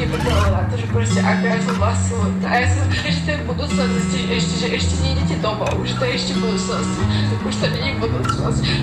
nepripravila na to, že proste ako ja som vlastnú. A ja som, že to je budúcnosť, že ešte nejdete domov, že to je ešte budúcnosť. Už to nie je budúcnosť.